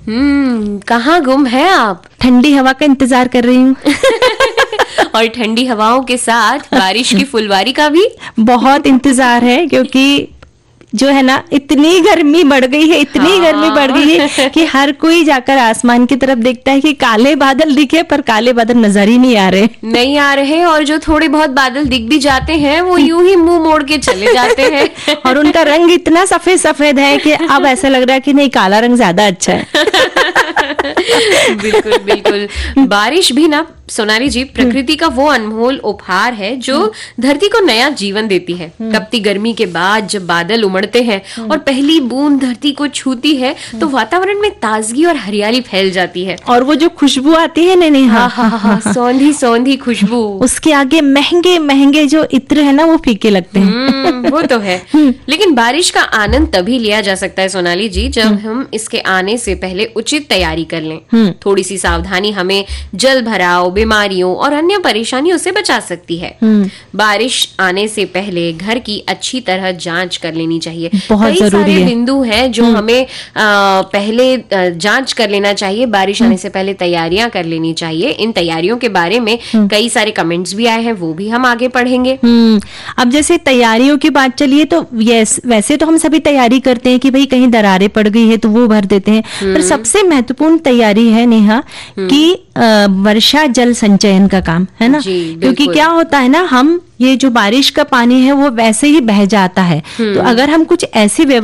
कहाँ गुम है आप? ठंडी हवा का इंतजार कर रही हूँ। और ठंडी हवाओं के साथ बारिश की फुलवारी का भी बहुत इंतजार है, क्योंकि जो है ना, इतनी गर्मी बढ़ गई है, इतनी गर्मी बढ़ गई है कि हर कोई जाकर आसमान की तरफ देखता है कि काले बादल दिखे, पर काले बादल नजर ही नहीं आ रहे। और जो थोड़े बहुत बादल दिख भी जाते हैं वो यूं ही मुंह मोड़ के चले जाते हैं। और उनका रंग इतना सफेद सफेद है कि अब ऐसा लग रहा है कि नहीं, काला रंग ज्यादा अच्छा है। बिल्कुल बिल्कुल। बारिश भी ना सोनाली जी प्रकृति का वो अनमोल उपहार है जो धरती को नया जीवन देती है। कपती गर्मी के बाद जब बादल उमड़ते हैं और पहली बूंद धरती को छूती है तो वातावरण में ताजगी और हरियाली फैल जाती है। और वो जो खुशबू आती है नेहा, सौंधी सौंधी खुशबू, उसके आगे महंगे महंगे जो इत्र है ना, वो फीके लगते हैं। वो तो है। लेकिन बारिश का आनंद तभी लिया जा सकता है सोनाली जी जब हम इसके आने से पहले उचित तैयारी कर लें। थोड़ी सी सावधानी हमें जल भराव, बीमारियों और अन्य परेशानियों से बचा सकती है। बारिश आने से पहले घर की अच्छी तरह जांच कर लेनी चाहिए। बहुत जरूरी है। बिंदु है जो हमें पहले जांच कर लेना चाहिए। बारिश आने से पहले तैयारियां कर लेनी चाहिए। इन तैयारियों के बारे में कई सारे कमेंट्स भी आए हैं, वो भी हम आगे पढ़ेंगे। अब जैसे तैयारियों की बात चलिए तो यस, वैसे तो हम सभी तैयारी करते हैं कि भाई कहीं दरारें पड़ गई है तो वो भर देते हैं, पर सबसे महत्वपूर्ण तैयारी है नेहा कि वर्षा जल संचयन का काम है ना। क्योंकि क्या होता है ना, हम ये जो बारिश का पानी है वो वैसे ही बह जाता है, तो अगर हम कुछ ऐसी